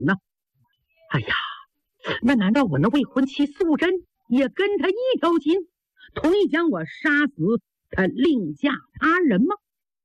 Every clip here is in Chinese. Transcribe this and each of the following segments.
呢？哎呀，那难道我那未婚妻素贞也跟他一条心，同意将我杀死，他另嫁他人吗？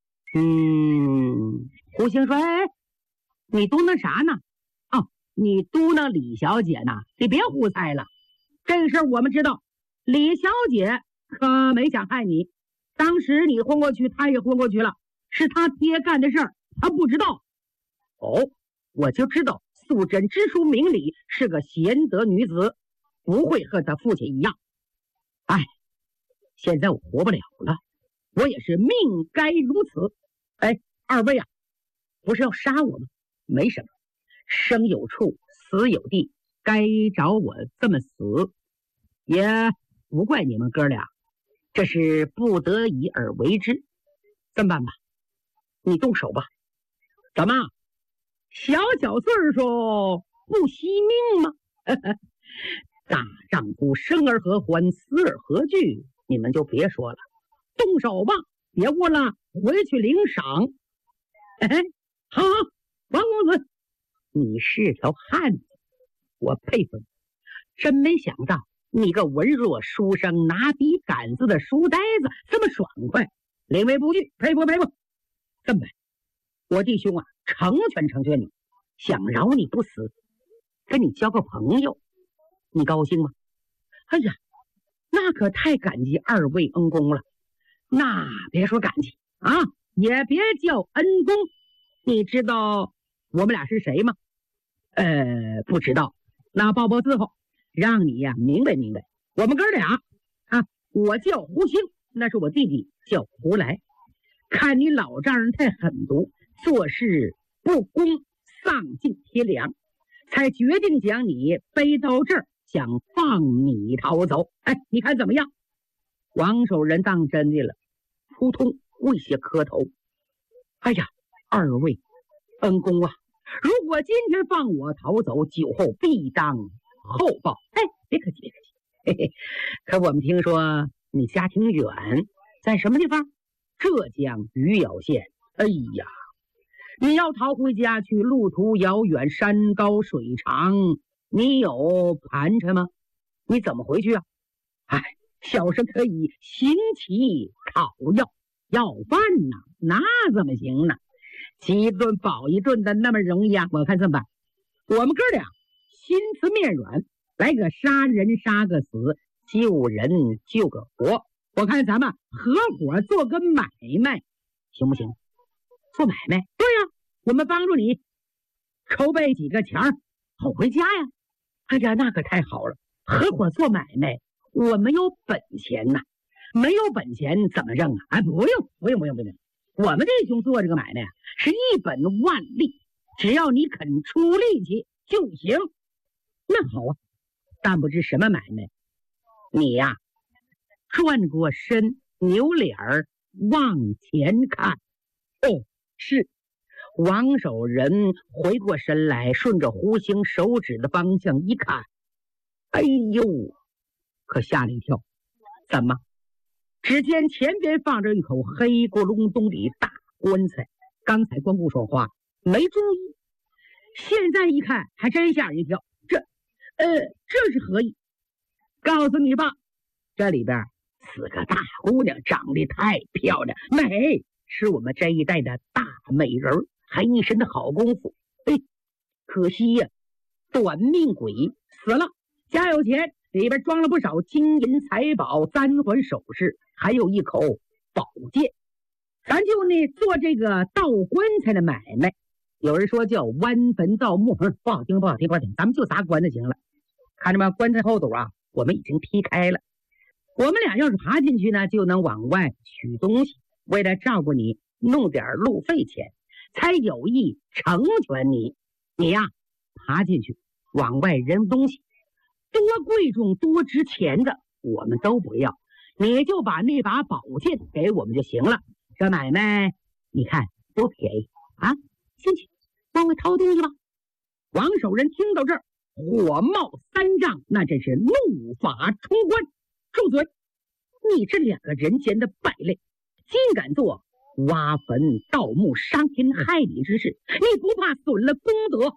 胡兴说：“哎，你嘟囔啥呢？哦，你嘟囔李小姐呢？你别胡猜了，这个事儿我们知道，李小姐可没想害你。当时你昏过去，她也昏过去了，是她爹干的事儿，她不知道。哦，我就知道素贞知书明理，是个贤德女子，不会和她父亲一样。哎，现在我活不了了，我也是命该如此。哎，二位啊，不是要杀我吗？没什么，生有处，死有地，该找我这么死，也不怪你们哥俩，这是不得已而为之。这么办吧，你动手吧。怎么，小岁数不惜命吗？大丈夫生而何欢，死而何惧？你们就别说了，动手吧，别问了，回去领赏。好，王公子，你是条汉子，我佩服你。真没想到你个文弱书生，拿笔杆子的书呆子这么爽快，临危不惧，佩服。这么办，我弟兄啊，成全你，想饶你不死，跟你交个朋友，你高兴吗？哎呀，那可太感激二位恩公了。那别说感激啊，也别叫恩公。你知道我们俩是谁吗？不知道。那报报伺候，让你呀明白。我们哥俩啊，我叫胡兴，那是我弟弟叫胡来。看你老丈人太狠毒，做事不公，丧尽天良，才决定将你背到这儿，想放你逃走。哎，你看怎么样？王守仁当真的了，扑通跪下磕头。哎呀，二位恩公啊，如果今天放我逃走，酒后必当厚报。哎，别客气。嘿嘿，可我们听说你家挺远，在什么地方？浙江余姚县。哎呀，你要逃回家去，路途遥远，山高水长，你有盘缠吗？你怎么回去啊？哎，小生可以行乞讨要饭呐，那怎么行呢？饥一顿饱一顿的那么容易啊？我看这么办，我们哥俩心慈面软，来个杀人杀个死，救人救个活。我看咱们合伙做个买卖，行不行？做买卖？对呀，我们帮助你筹备几个钱好回家呀。哎呀，那可太好了！合伙做买卖，我没有本钱呐，没有本钱怎么挣啊？哎，不用，我们弟兄做这个买卖啊，是一本万利，只要你肯出力气就行。那好啊，但不知什么买卖？你呀，转过身，扭脸儿往前看。哦，是。王守仁回过身来，顺着胡兴手指的方向一看，哎呦，可吓了一跳。怎么？只见前边放着一口黑咕隆咚的大棺材。刚才光顾说话没注意，现在一看还真吓人一跳。这是何意？告诉你吧，这里边死个大姑娘，长得太漂亮，美，是我们这一代的大美人，还一身的好功夫。哎，可惜呀，短命鬼死了，家有钱，里边装了不少金银财宝、簪环首饰，还有一口宝剑。咱就做这个盗棺材的买卖，有人说叫弯坟盗墓，不好听，咱们就砸棺材行了。看着吧，棺材后头啊，我们已经劈开了。我们俩要是爬进去呢，就能往外取东西。为了照顾你，弄点路费钱，才有意成全你。你呀，爬进去往外扔东西，多贵重多值钱的我们都不要，你就把那把宝剑给我们就行了。这买卖你看多便宜啊！进去往外掏东西吧。王守仁听到这儿，火冒三丈，那真是怒发冲冠。住嘴！你这两个人间的败类，竟敢做挖坟盗墓伤天害理之事，你不怕损了公德，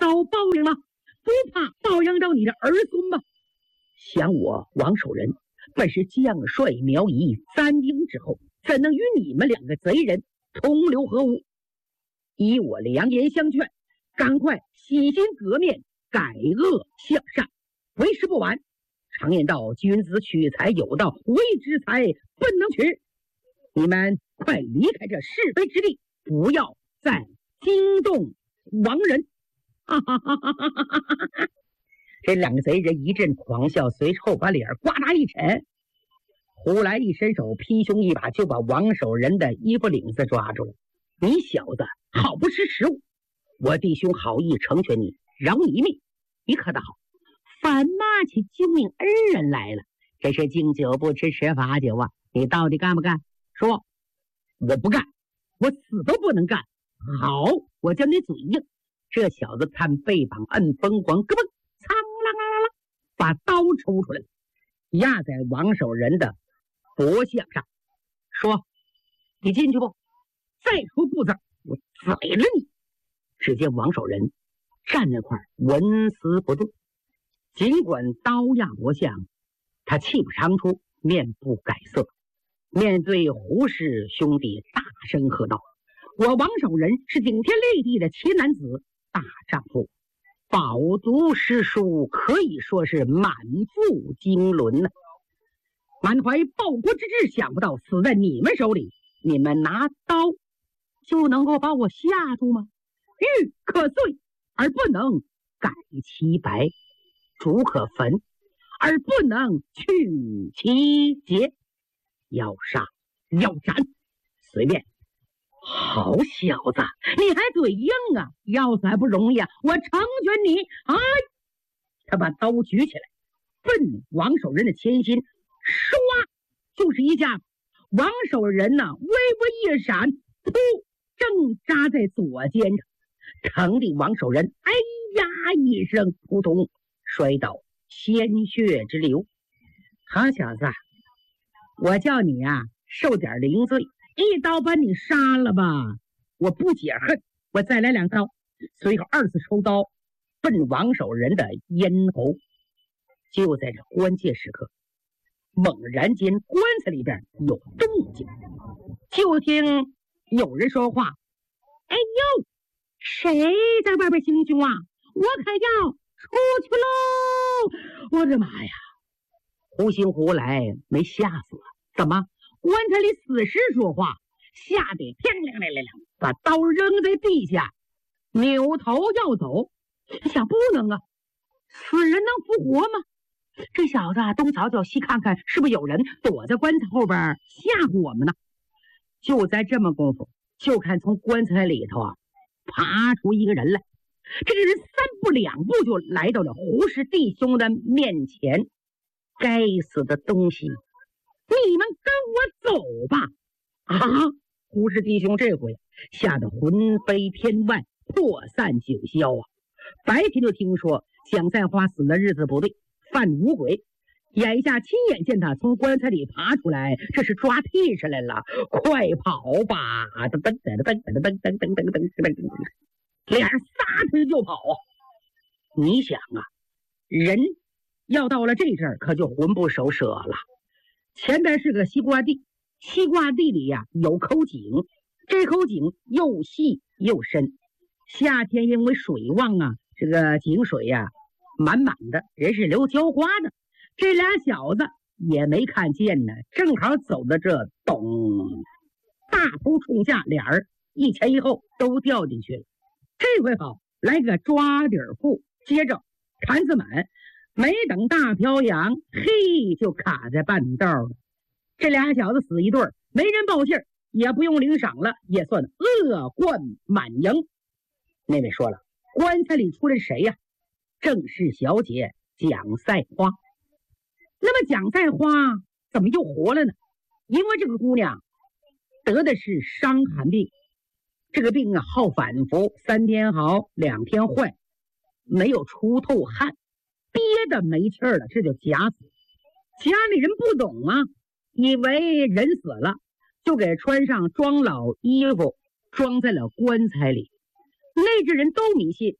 遭报应了，不怕报应到你的儿孙吗？想我王守仁本是将帅苗裔簪缨之后，怎能与你们两个贼人同流合污？以我良言相劝，赶快洗心革面，改恶向善，为时不晚。常言道，君子取财有道，为之财不能取。你们快离开这是非之地，不要再惊动亡人！哈哈哈哈哈哈！这两个贼人一阵狂笑，随后把脸呱嗒一沉。胡来一伸手，劈胸一把就把王守仁的衣服领子抓住了。你小子好不识时务！我弟兄好意成全你，饶你一命。你可倒好，反骂起救命恩人来了。这是敬酒不吃吃罚酒啊！你到底干不干？说。我不干，我死都不能干。好，我叫你嘴硬。这小子看背膀摁疯狂，咯嘣，苍啷啷啷啷，把刀抽出来了，压在王守仁的脖项上，说：“你进去不？再说不字，我宰了你！”只见王守仁站那块纹丝不动，尽管刀压脖项，他气不长出，面不改色。面对胡氏兄弟大声喝道：“我王守仁是顶天立地的奇男子，大丈夫，饱读诗书，可以说是满腹经纶呐。满怀报国之志，想不到死在你们手里。你们拿刀就能够把我吓住吗？玉可碎而不能改其白，竹可焚而不能去其节。要杀要斩，随便。好小子，你还嘴硬啊！要死还不容易啊！我成全你！哎，他把刀举起来，奔王守仁的前心，唰就是一下子。王守仁呐，微微一闪，噗，正扎在左肩上，疼的王守仁哎呀一声，扑通摔倒，鲜血直流。好小子，我叫你啊受点零罪，一刀把你杀了吧！我不解恨，我再来两刀。随后二次抽刀，奔王守仁的咽喉。就在这关键时刻，猛然间棺材里边有动静，就听有人说话：“哎呦，谁在外边行凶啊？我可要出去喽！”我的妈呀！胡兴胡来没吓死了，怎么棺材里死尸说话，吓得砰亮亮亮亮，把刀扔在地下，扭头要走。想不能啊，死人能复活吗？这小子东瞧瞧西看看，是不是有人躲在棺材后边吓唬我们呢？就在这么功夫，就看从棺材里头啊爬出一个人来。这个人三步两步就来到了胡氏弟兄的面前。该死的东西，你们跟我走吧！啊！胡氏弟兄这回吓得魂飞天外，破散九霄啊！白天就听说蒋赛花死的日子不对，犯五鬼，眼下亲眼见他从棺材里爬出来，这是抓替身来了！快跑吧！噔噔噔噔噔噔噔噔噔噔，俩人撒腿就跑啊！你想啊，人要到了这阵儿，可就魂不守舍了。前边是个西瓜地，西瓜地里呀有口井，这口井又细又深。夏天因为水旺啊，这个井水呀满满的，人是流浇花的。这俩小子也没看见呢，正好走到这，咚，大头冲下，俩人一前一后都掉进去了。这回好，来个抓底儿腹，接着坛子满。没等大漂洋，嘿，就卡在半道了。这俩小子死一对儿，没人报信儿，也不用领赏了，也算恶贯满盈。那位说了，棺材里出来谁呀？正是小姐蒋赛花。那么蒋赛花怎么又活了呢？因为这个姑娘得的是伤寒病，这个病啊好反复，3天好2天坏，没有出透汗，憋得没气儿了，这就假死。家里人不懂啊，以为人死了，就给穿上装老衣服，装在了棺材里。那阵人都迷信，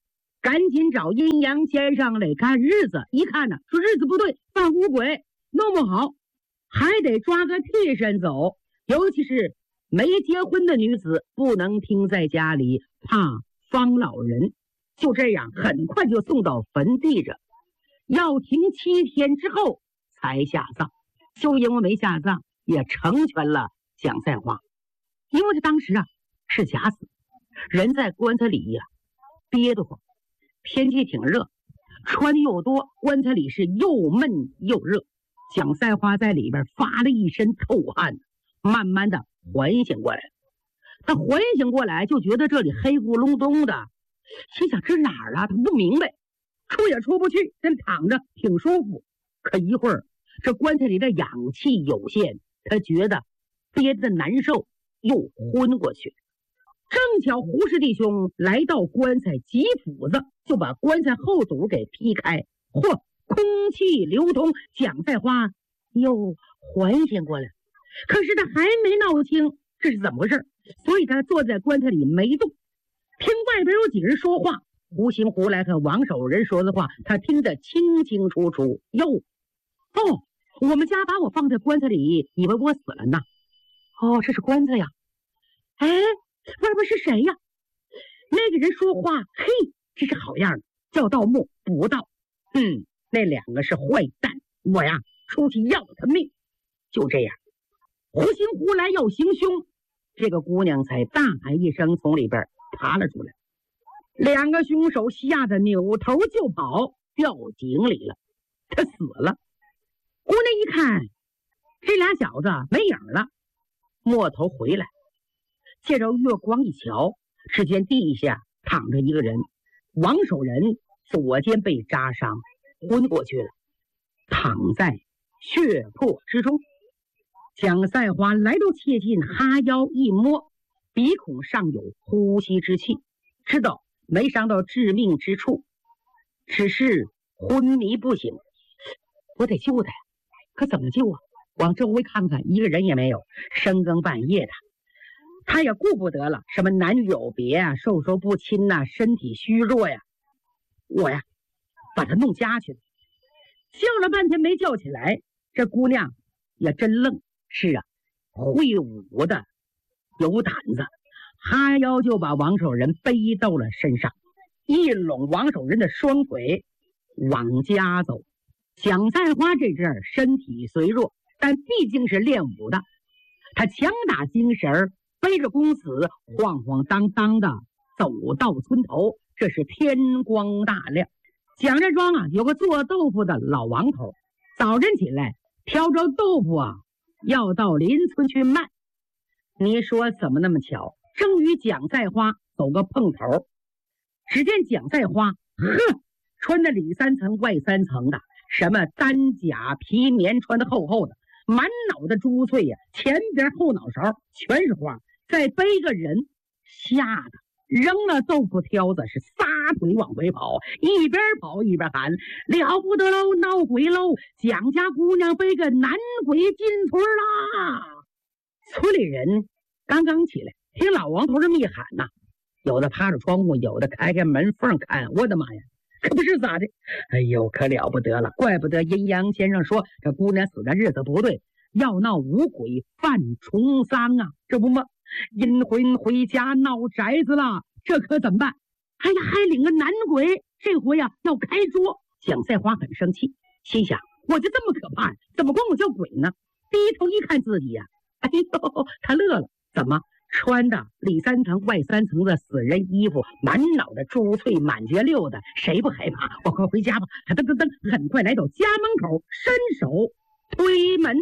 赶紧找阴阳先生来看日子。一看呢，说日子不对，犯五鬼，弄不好还得抓个替身走。尤其是没结婚的女子，不能停在家里，怕方老人。就这样，很快就送到坟地着，要停7天之后才下葬。就因为没下葬，也成全了蒋赛花。因为这当时啊是假死，人在棺材里呀憋得慌，天气挺热，穿的又多，棺材里是又闷又热。蒋赛花在里边发了一身透汗，慢慢的缓醒过来。他缓醒过来就觉得这里黑咕隆咚的，心想这哪儿啊？他不明白，出也出不去，真躺着挺舒服。可一会儿这棺材里的氧气有限，他觉得憋得难受，又昏过去。正巧胡氏弟兄来到棺材，几斧子就把棺材后肚给劈开，嚯，空气流通，蒋赛花又缓醒过来。可是他还没闹清这是怎么回事，所以他坐在棺材里没动，听外边有几人说话。胡兴、胡来和王守仁说的话，他听得清清楚楚。哟，我们家把我放在棺材里，以为我死了呢。这是棺材呀。哎，外边是谁呀？那个人说话，嘿，这是好样的，叫盗墓不盗。那两个是坏蛋，我呀出去要他命。就这样，胡兴胡来要行凶，这个姑娘才大喊一声从里边爬了出来。两个凶手吓得扭头就跑，掉井里了。他死了。姑娘一看这俩小子没影了，摸头回来，借着月光一瞧，只见地下躺着一个人。王守仁左肩被扎伤，昏过去了，躺在血泊之中。蒋赛花来到切近，哈腰一摸，鼻孔上有呼吸之气，知道没伤到致命之处，只是昏迷不醒。我得救他呀，可怎么救啊？往周围看看，一个人也没有。深更半夜的，他也顾不得了，什么男女有别啊，授受不亲呐，身体虚弱呀。我呀把他弄家去了，叫了半天没叫起来。这姑娘也真愣，是啊，会武的有胆子，哈腰就把王守仁背到了身上，一拢王守仁的双腿往家走。蒋赛花这阵儿身体虽弱，但毕竟是练武的，他强打精神，背着公子晃晃荡荡的走到村头。这是天光大亮，蒋家庄啊有个做豆腐的老王头，早晨起来挑着豆腐啊要到邻村去卖。你说怎么那么巧，正与蒋赛花走个碰头。只见蒋赛花穿的里三层外三层的，什么单甲皮棉穿的厚厚的，满脑的珠翠呀，前边后脑勺全是花，再背个人，吓得扔了豆腐挑子，是撒腿往回跑，一边跑一边喊：了不得喽，闹鬼喽！蒋家姑娘背个男鬼进村啦！村里人刚刚起来，听老王头这么一喊呐，有的趴着窗户，有的开开门缝看。我的妈呀，可不是咋的？哎呦，可了不得了！怪不得阴阳先生说这姑娘死的日子不对，要闹五鬼犯重丧啊！这不吗？阴魂回家闹宅子了，这可怎么办？哎呀，还领个男鬼，这回呀要开桌。蒋赛花很生气，心想我就这么可怕，怎么管我叫鬼呢？低头一看自己呀，哎呦，他乐了。怎么穿的里三层外三层的死人衣服，满脑的珠翠满街溜的，谁不害怕？我快回家吧！他噔噔噔，很快来到家门口，伸手推门。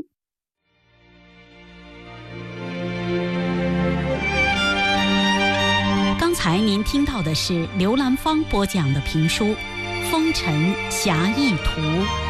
刚才您听到的是刘兰芳播讲的评书《风尘侠义图》。